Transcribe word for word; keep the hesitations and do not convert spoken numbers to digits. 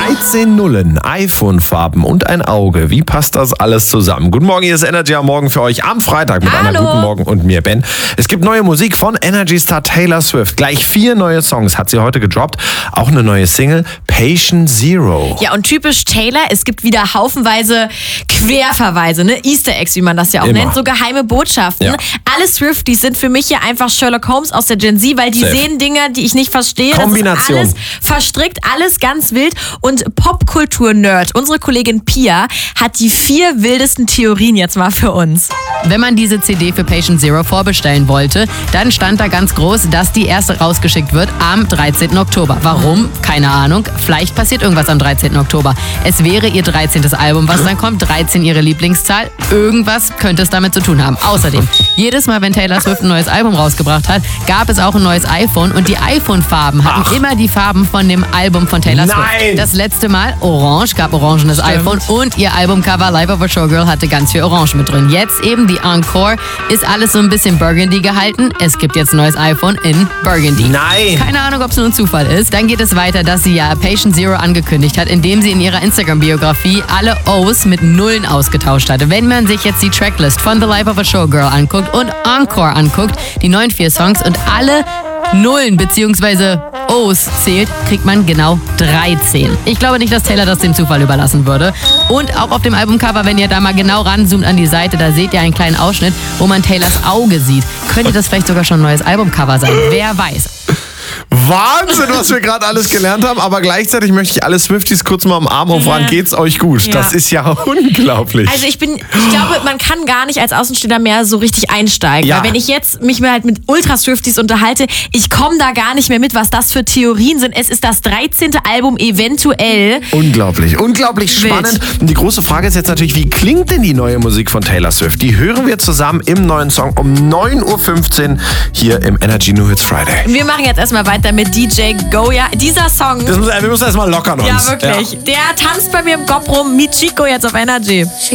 dreizehn Nullen, iPhone-Farben und ein Auge. Wie passt das alles zusammen? Guten Morgen, hier ist Energy am Morgen für euch am Freitag mit Hallo. einer guten Morgen und mir, Ben. Es gibt neue Musik von Energy-Star Taylor Swift. Gleich vier neue Songs hat sie heute gedroppt. Auch eine neue Single, Patient Zero. Ja, und typisch Taylor, es gibt wieder haufenweise Querverweise, ne? Easter Eggs, wie man das ja auch Immer. nennt, so geheime Botschaften. Ja. Alle Swifties sind für mich hier einfach Sherlock Holmes aus der Gen Z, weil die Safe. sehen Dinge, die ich nicht verstehe. Kombination. Das ist alles verstrickt, alles ganz wild. Und Popkultur-Nerd, unsere Kollegin Pia, hat die vier wildesten Theorien jetzt mal für uns. Wenn man diese C D für Patient Zero vorbestellen wollte, dann stand da ganz groß, dass die erst rausgeschickt wird am dreizehnten Oktober. Warum? Keine Ahnung. Vielleicht passiert irgendwas am dreizehnten Oktober. Es wäre ihr dreizehntes Album, was dann kommt. dreizehn ihre Lieblingszahl. Irgendwas könnte es damit zu tun haben. Außerdem, jedes Mal, wenn Taylor Swift ein neues Album rausgebracht hat, gab es auch ein neues iPhone und die iPhone-Farben hatten Ach. immer die Farben von dem Album von Taylor Swift. Nein! Das letzte Mal orange, gab orangenes iPhone und ihr Albumcover Life of a Showgirl hatte ganz viel Orange mit drin. Jetzt eben die Encore, ist alles so ein bisschen Burgundy gehalten. Es gibt jetzt ein neues iPhone in Burgundy. Nein! Keine Ahnung, ob es nur ein Zufall ist. Dann geht es weiter, dass sie ja Patient Zero angekündigt hat, indem sie in ihrer Instagram-Biografie alle O's mit Nullen ausgetauscht hatte. Wenn man sich jetzt die Tracklist von The Life of a Showgirl anguckt und Encore anguckt, die neuen vier Songs und alle Nullen bzw. O's zählt, kriegt man genau dreizehn. Ich glaube nicht, dass Taylor das dem Zufall überlassen würde. Und auch auf dem Albumcover, wenn ihr da mal genau ranzoomt an die Seite, da seht ihr einen kleinen Ausschnitt, wo man Taylors Auge sieht. Könnte das vielleicht sogar schon ein neues Albumcover sein? Wer weiß. Wahnsinn, was wir gerade alles gelernt haben. Aber gleichzeitig möchte ich alle Swifties kurz mal umarmen und fragen, Ja. geht's euch gut? Ja. Das ist ja unglaublich. Also ich bin, ich glaube, man kann gar nicht als Außenstehender mehr so richtig einsteigen. Ja. Weil wenn ich jetzt mich mal halt mit Ultra-Swifties unterhalte, ich komme da gar nicht mehr mit, was das für Theorien sind. Es ist das dreizehnte Album eventuell. Unglaublich, unglaublich Wild. spannend. Und die große Frage ist jetzt natürlich, wie klingt denn die neue Musik von Taylor Swift? Die hören wir zusammen im neuen Song um neun Uhr fünfzehn hier im Energy New Hits Friday. Wir machen jetzt erstmal weiter mit D J Goya. Dieser Song, Das muss, wir müssen erstmal lockern uns. ja wirklich, der tanzt bei mir im Kopf rum. Michiko jetzt auf Energy.